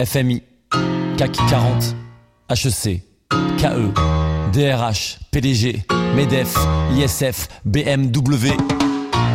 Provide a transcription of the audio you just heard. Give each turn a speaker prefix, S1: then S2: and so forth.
S1: FMI, CAC 40, HEC, KE, DRH, PDG, MEDEF, ISF, BMW.